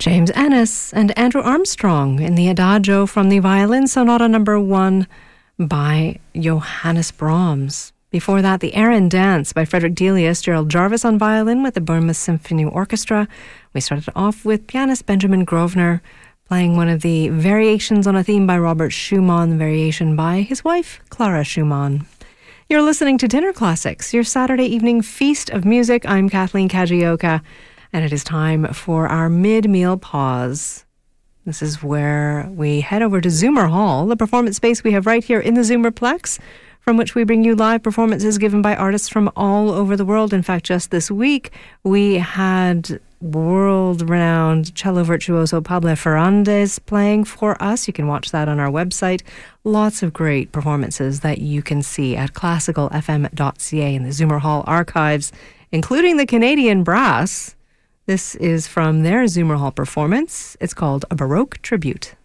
James Ennis and Andrew Armstrong in the Adagio from the Violin Sonata No. 1 by Johannes Brahms. Before that, the Erin Dance by Frederick Delius, Gerald Jarvis on violin with the Bournemouth Symphony Orchestra. We started off with pianist Benjamin Grosvenor playing one of the variations on a theme by Robert Schumann, variation by his wife, Clara Schumann. You're listening to Dinner Classics, your Saturday evening feast of music. I'm Kathleen Kajioka, and it is time for our mid-meal pause. This is where we head over to Zoomer Hall, the performance space we have right here in the Zoomerplex, from which we bring you live performances given by artists from all over the world. In fact, just this week, we had world-renowned cello virtuoso Pablo Ferrandes playing for us. You can watch that on our website. Lots of great performances that you can see at classicalfm.ca in the Zoomer Hall archives, including the Canadian Brass. This is from their Zoomer Hall performance. It's called A Baroque Tribute.